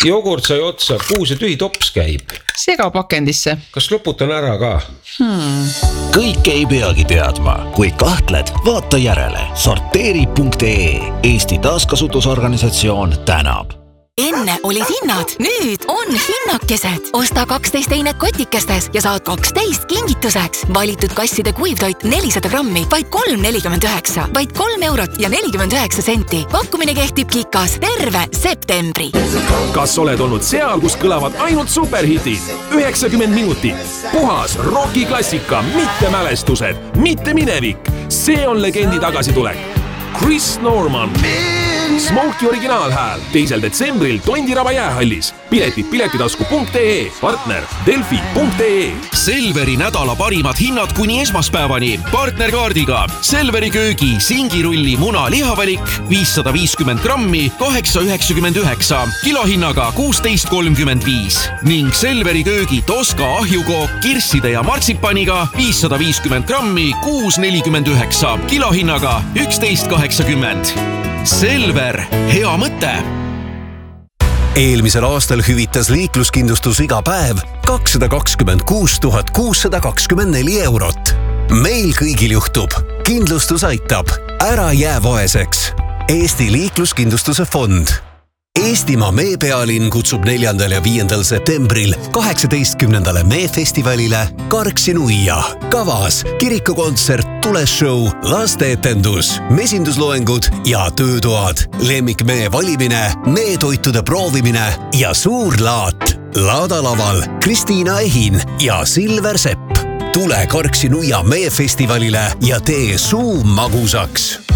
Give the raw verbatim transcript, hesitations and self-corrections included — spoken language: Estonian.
jogurt sai otsa, kuhu see tühi tops käib? Segapakendisse. Kas loputan ära ka? Hmm. Kõik ei peagi teadma. Kui kahtled, vaata järele. sorteeri punkt ee. Eesti taaskasutusorganisatsioon tänab. Enne olid hinnad, nüüd on hinnakesed. Osta kaksteist einet kotikestes ja saad kaksteist kingituseks. Valitud kasside kuivtoit nelisada grammi, vaid kolm nelikümmend üheksa, vaid kolm eurot ja nelikümmend üheksa senti. Pakkumine kehtib Kikas terve septembri. Kas oled olnud seal, kus kõlavad ainult superhitid? üheksakümmend minutit. Puhas rokiklassika, mitte mälestused, mitte minevik. See on legendi tagasitulek. Chris Norman. Smokey originaalhääl teisel detsembril Tondiraba jäähallis. Piletid piletitasku punkt ee, partner delfi punkt ee. Selveri nädala parimad hinnad kuni esmaspäevani. Partnerkaardiga Selveri köögi singirulli muna lihavalik viissada viiskümmend grammi kaheksa üheksakümmend üheksa, kilohinnaga kuusteist kolmkümmend viis ning Selveri köögi Toska ahjukook kirsside ja martsipaniga viissada viiskümmend grammi kuus nelikümmend üheksa, kilohinnaga üksteist kaheksakümmend. Selver, hea mõte! Eelmisel aastal hüvitas liikluskindlustus iga päev kakssada kakskümmend kuus tuhat kuussada kakskümmend neli eurot. Meil kõigil juhtub. Kindlustus aitab. Ära jää vaeseks. Eesti liikluskindlustuse fond. Eestimaa meepealinn kutsub neljandal ja viiendal septembril kaheksateistkümnendale meefestivalile Karksi-Nuia. Kavas kirikukontsert, tuleshow, lasteetendus, mesindusloengud ja töötoad, lemmikmee valimine, meetoitude proovimine ja suur laat. Laadalaval Kristiina Ehin ja Silver Sepp. Tule Karksi-Nuia meefestivalile ja tee suu magusaks.